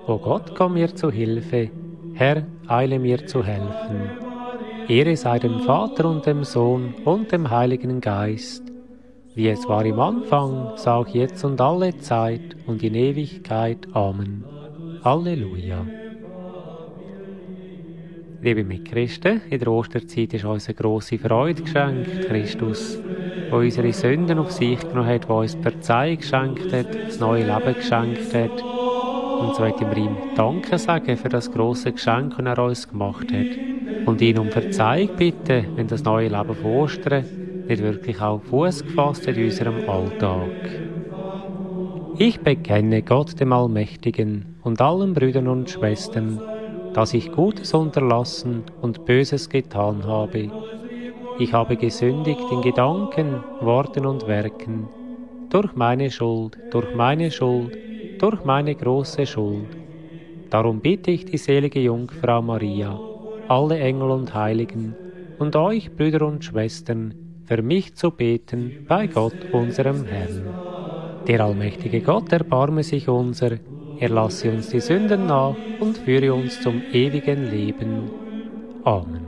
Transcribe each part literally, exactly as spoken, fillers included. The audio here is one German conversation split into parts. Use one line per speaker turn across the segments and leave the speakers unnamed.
O Gott, komm mir zu Hilfe, Herr, eile mir zu helfen. Ehre sei dem Vater und dem Sohn und dem Heiligen Geist, wie es war im Anfang, so auch jetzt und alle Zeit und in Ewigkeit. Amen. Halleluja. Liebe Mitchristen, in der Osterzeit ist uns eine grosse Freude geschenkt. Christus, der unsere Sünden auf sich genommen hat, der uns die Verzeihung geschenkt hat, das neue Leben geschenkt hat. Und so möchten wir ihm Danke sagen für das grosse Geschenk, das er uns gemacht hat. Und ihn um Verzeihung bitten, wenn das neue Leben von Ostern nicht wirklich auch Fuß gefasst hat in unserem Alltag. Ich bekenne Gott dem Allmächtigen und allen Brüdern und Schwestern, dass ich Gutes unterlassen und Böses getan habe. Ich habe gesündigt in Gedanken, Worten und Werken, durch meine Schuld, durch meine Schuld, durch meine große Schuld. Darum bitte ich die selige Jungfrau Maria, alle Engel und Heiligen und euch, Brüder und Schwestern, für mich zu beten bei Gott, unserem Herrn. Der allmächtige Gott erbarme sich unser, er lasse uns die Sünden nach und führe uns zum ewigen Leben. Amen.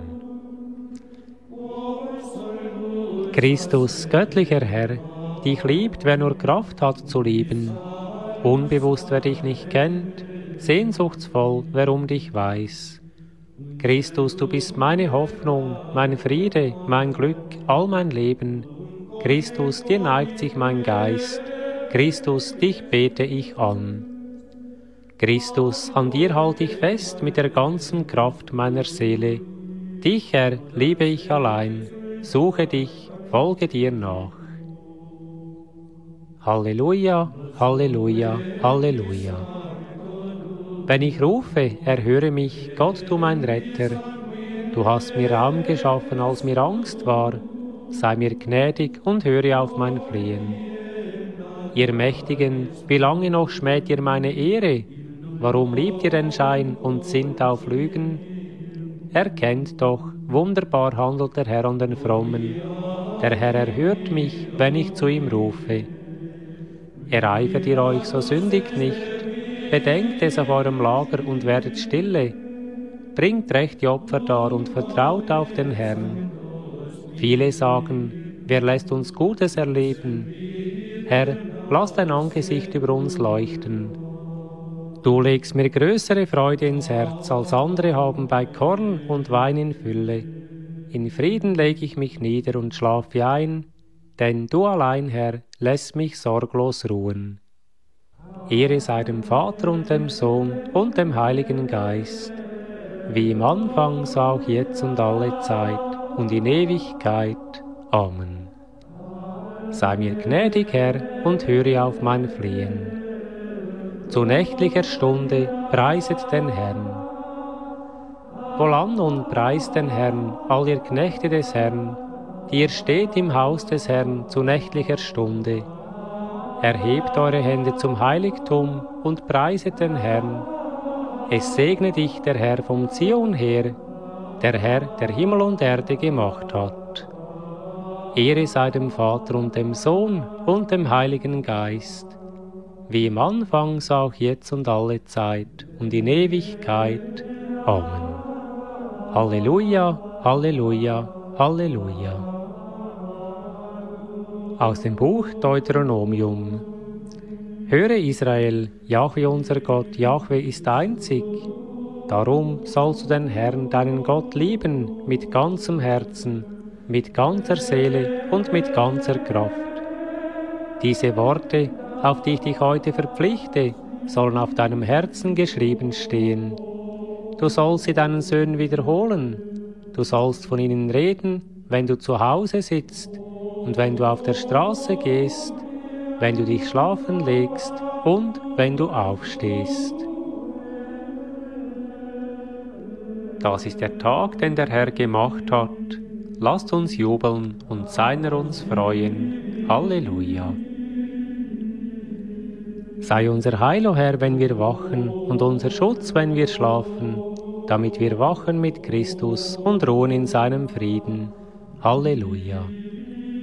Christus, göttlicher Herr, dich liebt, wer nur Kraft hat zu lieben. Unbewusst, wer dich nicht kennt, sehnsuchtsvoll, wer um dich weiß. Christus, du bist meine Hoffnung, mein Friede, mein Glück, all mein Leben. Christus, dir neigt sich mein Geist. Christus, dich bete ich an. Christus, an dir halte ich fest mit der ganzen Kraft meiner Seele. Dich, Herr, liebe ich allein, suche dich, folge dir nach. Halleluja, Halleluja, Halleluja. Wenn ich rufe, erhöre mich, Gott, du mein Retter. Du hast mir Raum geschaffen, als mir Angst war. Sei mir gnädig und höre auf mein Flehen. Ihr Mächtigen, wie lange noch schmäht ihr meine Ehre? Warum liebt ihr den Schein und sinnt auf Lügen? Erkennt doch, wunderbar handelt der Herr an den Frommen. Der Herr erhört mich, wenn ich zu ihm rufe. Ereifert ihr euch, so sündigt nicht. Bedenkt es auf eurem Lager und werdet stille. Bringt rechte Opfer dar und vertraut auf den Herrn. Viele sagen, wer lässt uns Gutes erleben? Herr, lass dein Angesicht über uns leuchten. Du legst mir größere Freude ins Herz, als andere haben bei Korn und Wein in Fülle. In Frieden lege ich mich nieder und schlafe ein, denn du allein, Herr, lässt mich sorglos ruhen. Ehre sei dem Vater und dem Sohn und dem Heiligen Geist, wie im Anfang, so auch jetzt und alle Zeit und in Ewigkeit. Amen. Sei mir gnädig, Herr, und höre auf mein Flehen. Zu nächtlicher Stunde preiset den Herrn. Wohlan nun preist den Herrn, all ihr Knechte des Herrn, die ihr steht im Haus des Herrn zu nächtlicher Stunde. Erhebt eure Hände zum Heiligtum und preiset den Herrn. Es segne dich der Herr vom Zion her, der Herr, der Himmel und Erde gemacht hat. Ehre sei dem Vater und dem Sohn und dem Heiligen Geist, wie im Anfang, so auch jetzt und alle Zeit und in Ewigkeit. Amen. Halleluja, Halleluja, Halleluja. Aus dem Buch Deuteronomium. Höre Israel, Jahwe unser Gott, Jahwe ist einzig. Darum sollst du den Herrn, deinen Gott, lieben mit ganzem Herzen, mit ganzer Seele und mit ganzer Kraft. Diese Worte, auf die ich dich heute verpflichte, sollen auf deinem Herzen geschrieben stehen. Du sollst sie deinen Söhnen wiederholen. Du sollst von ihnen reden, wenn du zu Hause sitzt und wenn du auf der Straße gehst, wenn du dich schlafen legst und wenn du aufstehst. Das ist der Tag, den der Herr gemacht hat. Lasst uns jubeln und seiner uns freuen. Halleluja. Sei unser Heil, o Herr, wenn wir wachen, und unser Schutz, wenn wir schlafen, damit wir wachen mit Christus und ruhen in seinem Frieden. Halleluja.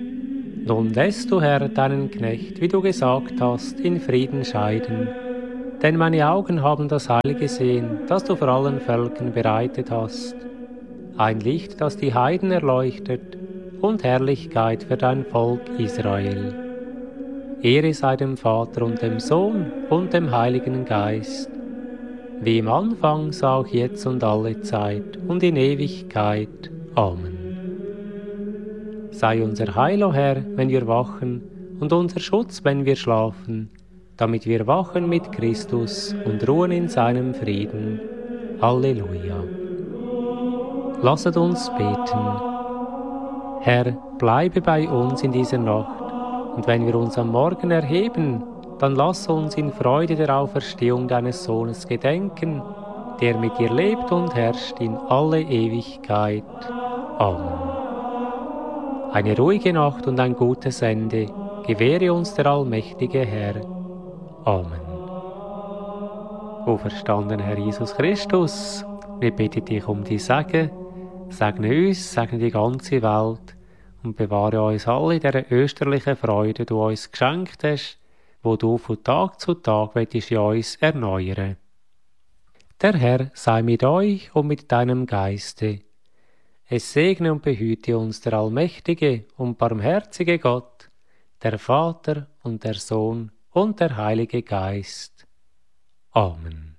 Nun lässt du, Herr, deinen Knecht, wie du gesagt hast, in Frieden scheiden. Denn meine Augen haben das Heil gesehen, das du vor allen Völkern bereitet hast. Ein Licht, das die Heiden erleuchtet, und Herrlichkeit für dein Volk Israel. Ehre sei dem Vater und dem Sohn und dem Heiligen Geist, wie im Anfang, so auch jetzt und alle Zeit und in Ewigkeit. Amen. Sei unser Heil, o Herr, wenn wir wachen, und unser Schutz, wenn wir schlafen, damit wir wachen mit Christus und ruhen in seinem Frieden. Halleluja. Lasset uns beten. Herr, bleibe bei uns in dieser Nacht, und wenn wir uns am Morgen erheben, dann lass uns in Freude der Auferstehung deines Sohnes gedenken, der mit dir lebt und herrscht in alle Ewigkeit. Amen. Eine ruhige Nacht und ein gutes Ende gewähre uns der allmächtige Herr. Amen. Auferstanden Herr Jesus Christus, wir bitten dich um die Segen, segne uns, segne die ganze Welt und bewahre uns alle in dieser österlichen Freude, die du uns geschenkt hast, wo du von Tag zu Tag willst in uns erneuern. Der Herr sei mit euch und mit deinem Geiste. Es segne und behüte uns der allmächtige und barmherzige Gott, der Vater und der Sohn und der Heilige Geist. Amen.